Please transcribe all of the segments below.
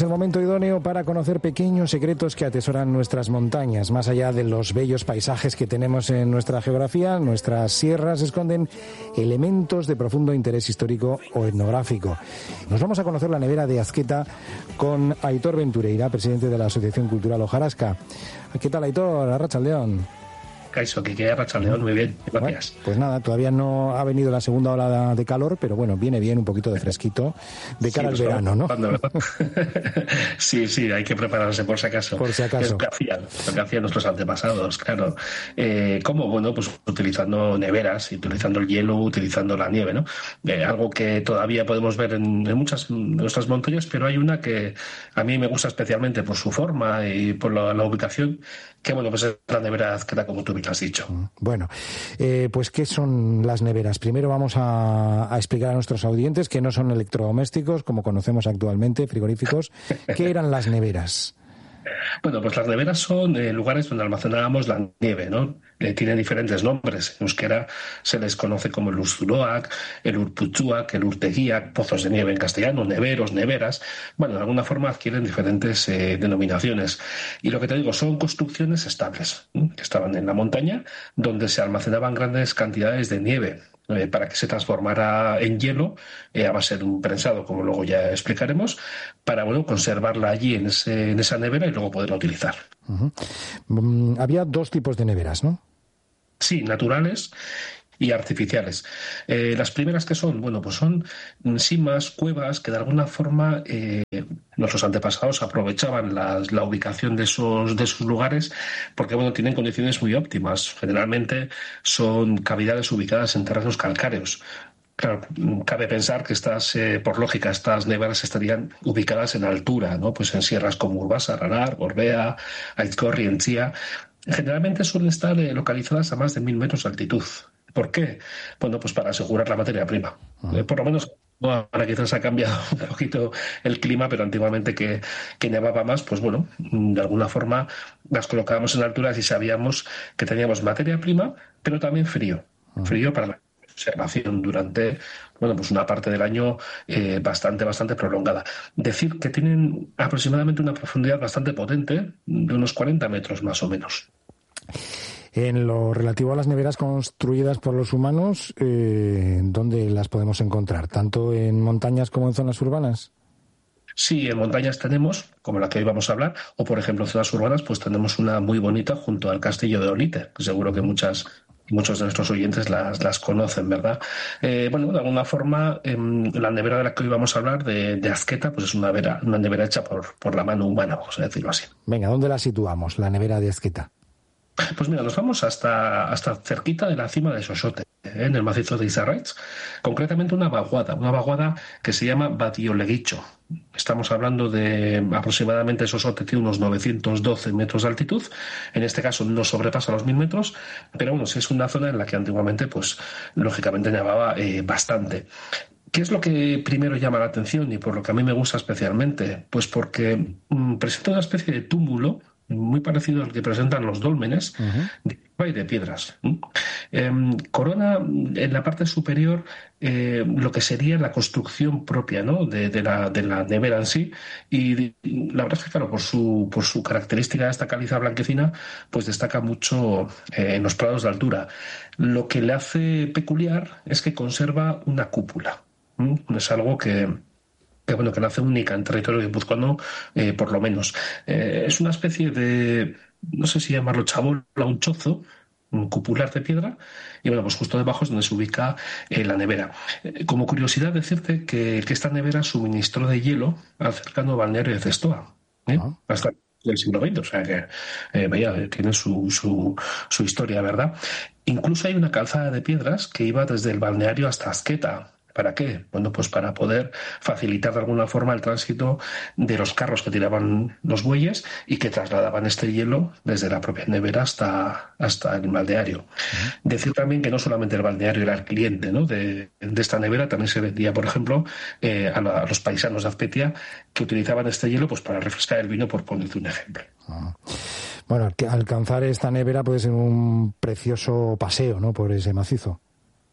Es el momento idóneo para conocer pequeños secretos que atesoran nuestras montañas. Más allá de los bellos paisajes que tenemos en nuestra geografía, nuestras sierras esconden elementos de profundo interés histórico o etnográfico. Nos vamos a conocer la nevera de Azqueta con Aitor Ventureira, presidente de la Asociación Cultural Hojarasca. ¿Qué tal, Aitor? Arratsaldeon. Caiso, que Arratsaldeon, muy bien, gracias. Bueno, pues nada, todavía no ha venido la segunda ola de calor, pero bueno, viene bien un poquito de fresquito de cara al verano, ¿no? Sí, hay que prepararse por si acaso. Por si acaso. Es lo que hacían nuestros antepasados, claro. ¿Cómo? Bueno, pues utilizando neveras, utilizando el hielo, utilizando la nieve, ¿no? Algo que todavía podemos ver en muchas de nuestras montañas, pero hay una que a mí me gusta especialmente por su forma y por la ubicación, que bueno, pues es la nevera Azqueta, como tú has dicho. Bueno, pues ¿qué son las neveras? Primero vamos a explicar a nuestros audientes que no son electrodomésticos, como conocemos actualmente, frigoríficos. ¿Qué eran las neveras? Bueno, pues las neveras son lugares donde almacenábamos la nieve, ¿no? Tienen diferentes nombres. En euskera se les conoce como el urzuloak, el urputzuak, el urtegiak, pozos de nieve en castellano, neveros, neveras. Bueno, de alguna forma adquieren diferentes denominaciones. Y lo que te digo, son construcciones estables, que estaban en la montaña, donde se almacenaban grandes cantidades de nieve para que se transformara en hielo a base de un prensado, como luego ya explicaremos, para conservarla allí en esa nevera y luego poderla utilizar. Uh-huh. Había dos tipos de neveras, ¿no? Sí, naturales y artificiales. Las primeras que son, pues son simas, cuevas que de alguna forma nuestros antepasados aprovechaban la ubicación de esos lugares porque tienen condiciones muy óptimas. Generalmente son cavidades ubicadas en terrenos calcáreos. Claro, cabe pensar que por lógica, estas neveras estarían ubicadas en altura, ¿no? Pues en sierras como Urbasa, Aralar, Gorbea, Aizkorri, Entzia. Generalmente suelen estar localizadas a más de 1.000 metros de altitud. ¿Por qué? Bueno, pues para asegurar la materia prima. Por lo menos ahora quizás ha cambiado un poquito el clima, pero antiguamente que nevaba más, pues de alguna forma las colocábamos en alturas y sabíamos que teníamos materia prima, pero también frío. Frío para la observación durante pues una parte del año bastante prolongada. Decir que tienen aproximadamente una profundidad bastante potente, de unos 40 metros más o menos. En lo relativo a las neveras construidas por los humanos, ¿dónde las podemos encontrar? ¿Tanto en montañas como en zonas urbanas? Sí, en montañas tenemos, como la que hoy vamos a hablar, o por ejemplo en zonas urbanas, pues tenemos una muy bonita junto al castillo de Olite, que seguro que muchos de nuestros oyentes las conocen, ¿verdad? De alguna forma, la nevera de la que hoy vamos a hablar, de Azqueta, pues es una nevera hecha por la mano humana, vamos a decirlo así. Venga, ¿dónde la situamos, la nevera de Azqueta? Pues mira, nos vamos hasta cerquita de la cima de Sosote, en el macizo de Izarraitz, concretamente una vaguada que se llama Batioleguicho. Estamos hablando de aproximadamente Sosote, tiene unos 912 metros de altitud. En este caso no sobrepasa los 1.000 metros, pero sí es una zona en la que antiguamente, pues lógicamente nevaba bastante. ¿Qué es lo que primero llama la atención y por lo que a mí me gusta especialmente? Pues porque presenta una especie de túmulo muy parecido al que presentan los dólmenes, de agua y de piedras. Corona en la parte superior lo que sería la construcción propia, ¿no? de la nevera en sí, y la verdad es que, claro, por su característica de esta caliza blanquecina, pues destaca mucho en los prados de altura. Lo que le hace peculiar es que conserva una cúpula. Es algo que nace única en territorio guipuzcoano, por lo menos. Es una especie de, no sé si llamarlo chabola, un chozo, un cupular de piedra, y pues justo debajo es donde se ubica la nevera. Como curiosidad, decirte que esta nevera suministró de hielo al cercano balneario de Zestoa, hasta el siglo XX, o sea que tiene su historia, ¿verdad? Incluso hay una calzada de piedras que iba desde el balneario hasta Azqueta. ¿Para qué? Pues para poder facilitar de alguna forma el tránsito de los carros que tiraban los bueyes y que trasladaban este hielo desde la propia nevera hasta el balneario. Uh-huh. Decir también que no solamente el balneario era el cliente, ¿no? de esta nevera, también se vendía, por ejemplo, a los paisanos de Azpeitia que utilizaban este hielo pues para refrescar el vino, por ponerte un ejemplo. Uh-huh. Bueno, que alcanzar esta nevera puede ser un precioso paseo, ¿no? Por ese macizo.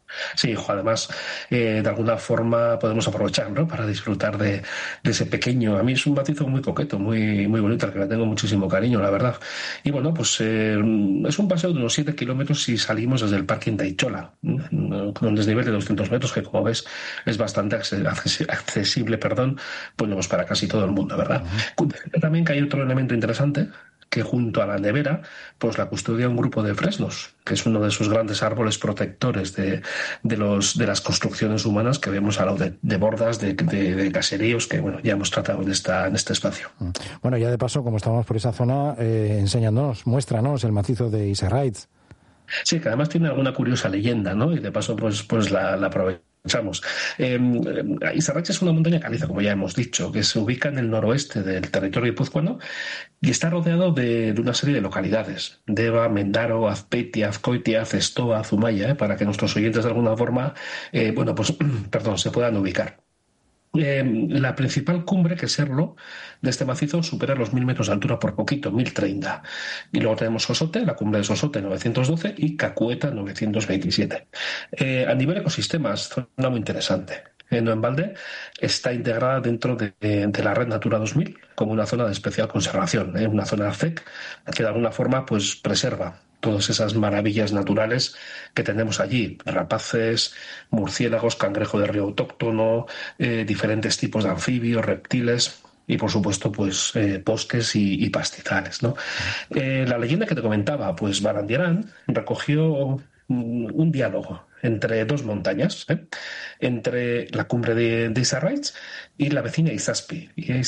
Sí, además, de alguna forma podemos aprovechar, ¿no? Para disfrutar de ese pequeño. A mí es un macizo muy coqueto, muy bonito, al que le tengo muchísimo cariño, la verdad. Y bueno, pues es un paseo de unos 7 kilómetros si salimos desde el parking de Aichola, con un desnivel de 200 metros, que como ves es bastante accesible, perdón, pues para casi todo el mundo, ¿verdad? Ujú. También que hay otro elemento interesante, que junto a la nevera, pues la custodia un grupo de fresnos, que es uno de esos grandes árboles protectores de las construcciones humanas que vemos al lado de bordas, de caseríos, que bueno, ya hemos tratado en este espacio. Bueno, ya de paso, como estamos por esa zona, enséñanos, muéstranos el macizo de Israelite. Sí, que además tiene alguna curiosa leyenda, ¿no? Y de paso, pues la aprovechamos. Izarrache es una montaña caliza, como ya hemos dicho, que se ubica en el noroeste del territorio guipuzcoano y está rodeado de una serie de localidades: Deva, Mendaro, Azpeitia, Azcoitia, Zestoa, Zumaya, para que nuestros oyentes de alguna forma, bueno, pues, perdón, se puedan ubicar. La principal cumbre, que es Serlo, de este macizo supera los 1.000 metros de altura por poquito, 1.030. Y luego tenemos Sosote, la cumbre de Sosote, 912, y Cacueta, 927. A nivel ecosistemas, zona muy interesante. No en balde, está integrada dentro de la Red Natura 2000 como una zona de especial conservación, una zona CEC que de alguna forma pues preserva todas esas maravillas naturales que tenemos allí: rapaces, murciélagos, cangrejo de río autóctono, diferentes tipos de anfibios, reptiles y, por supuesto, pues bosques y pastizales, ¿no? La leyenda que te comentaba, pues Barandiarán recogió un diálogo entre dos montañas, entre la cumbre de Isarraitz y la vecina Izaspi. Y